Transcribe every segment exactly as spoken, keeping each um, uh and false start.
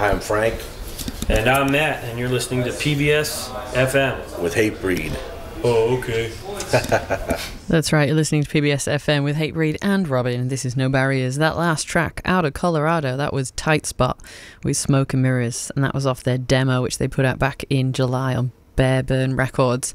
I'm Frank. And I'm Matt, and you're listening to P B S F M. With Hatebreed. Oh, okay. That's right, you're listening to P B S F M with Hatebreed and Robin. This is No Barriers. That last track, out of Colorado, that was Tight Spot with Smoke and Mirrors, and that was off their demo, which they put out back in July on Bearburn Records.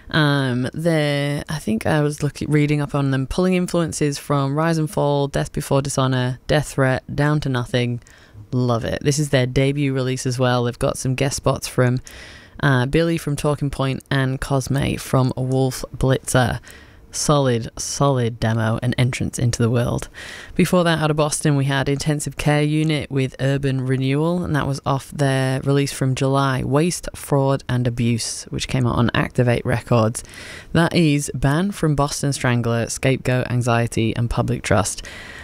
Um, they I think I was looking, reading up on them, pulling influences from Rise and Fall, Death Before Dishonor, Death Threat, Down to Nothing. Love it. This is their debut release as well. They've got some guest spots from uh, Billy from Talking Point and Cosme from Wolf Blitzer. Solid, solid demo and entrance into the world. Before that, out of Boston, we had Intensive Care Unit with Urban Renewal, and that was off their release from July, Waste, Fraud and Abuse, which came out on Activate Records. That is banned from Boston Strangler, Scapegoat, Anxiety and Public Trust.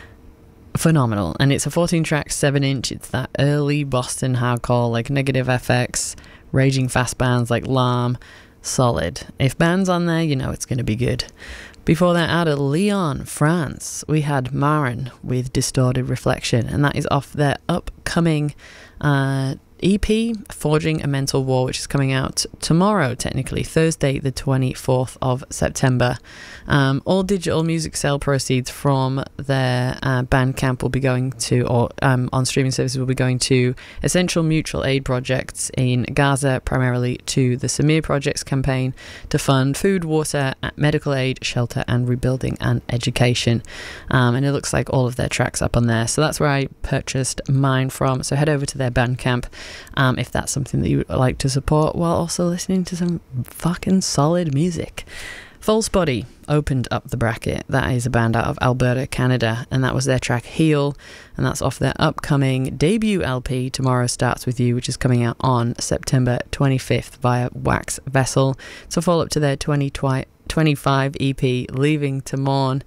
Phenomenal. And it's a fourteen track seven inch. It's that early Boston hardcore like Negative F X, raging fast bands like Larm. Solid. If band's on there, you know it's going to be good. Before that, out of Lyon, France, we had Marin with Distorted Reflection, and that is off their upcoming uh, E P, Forging a Mental War, which is coming out tomorrow, technically, Thursday, the twenty-fourth of September. Um, all digital music sale proceeds from their uh, Bandcamp will be going to, or um, on streaming services will be going to essential mutual aid projects in Gaza, primarily to the Samir Projects campaign to fund food, water, medical aid, shelter and rebuilding and education. Um, and it looks like all of their tracks up on there. So that's where I purchased mine from. So head over to their Bandcamp um, if that's something that you would like to support while also listening to some fucking solid music. False Body opened up the bracket. That is a band out of Alberta, Canada, and that was their track Heal, and that's off their upcoming debut L P Tomorrow Starts With You, which is coming out on September twenty-fifth via Wax Vessel. So follow up to their twenty twenty-five E P Leaving to Mourn.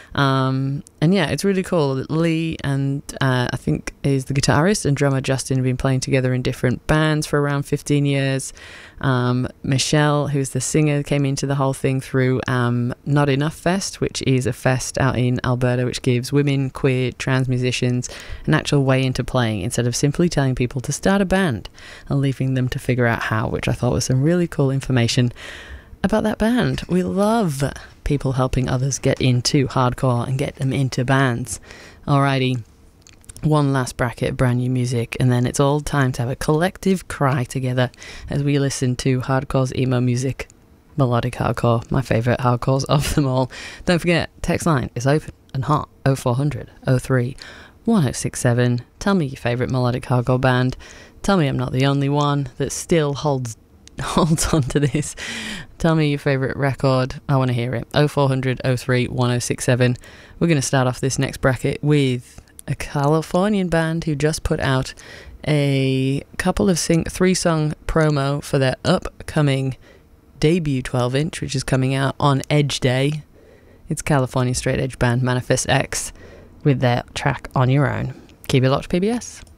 Um, and yeah, it's really cool. Lee and uh, I think is the guitarist and drummer Justin have been playing together in different bands for around fifteen years. Um, Michelle, who's the singer, came into the whole thing through um, Not Enough Fest, which is a fest out in Alberta which gives women, queer, trans musicians an actual way into playing instead of simply telling people to start a band and leaving them to figure out how, which I thought was some really cool information about that band. We love people helping others get into hardcore and get them into bands. Alrighty, one last bracket of brand new music, and then it's all time to have a collective cry together as we listen to hardcore's emo music, melodic hardcore, my favourite hardcores of them all. Don't forget, text line is open and hot, oh four hundred, oh three, one oh six seven. Tell me your favourite melodic hardcore band. Tell me I'm not the only one that still holds holds on to this. Tell me your favourite record. I want to hear it. oh four hundred, oh three, one oh six seven. We're going to start off this next bracket with a Californian band who just put out a couple of sing three song promo for their upcoming debut twelve inch, which is coming out on Edge Day. It's California straight edge band Manifest X with their track On Your Own. Keep it locked, P B S.